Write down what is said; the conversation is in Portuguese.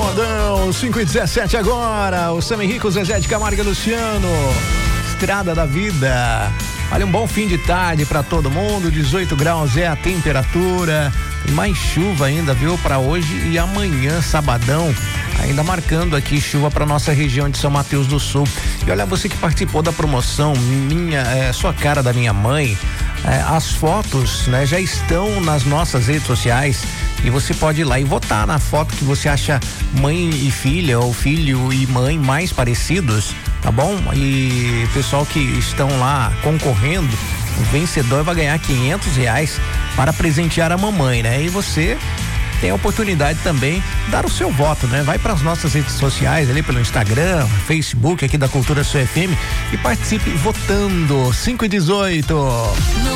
Sabadão, 5h17 agora. O Sam Henrique, o Zezé de Camargo e Luciano. Estrada da Vida. Olha, um bom fim de tarde pra todo mundo. 18 graus é a temperatura. E mais chuva ainda, viu? Pra hoje e amanhã, sabadão. Ainda marcando aqui chuva para nossa região de São Mateus do Sul. E olha, você que participou da promoção Sua Cara da Minha Mãe, as fotos, né, já estão nas nossas redes sociais e você pode ir lá e votar na foto que você acha mãe e filha ou filho e mãe mais parecidos, tá bom? E pessoal que estão lá concorrendo, o vencedor vai ganhar R$500 para presentear a mamãe, né? E você tem a oportunidade também de dar o seu voto, né? Vai para as nossas redes sociais, ali pelo Instagram, Facebook aqui da Cultura Sul FM e participe votando. 5h18.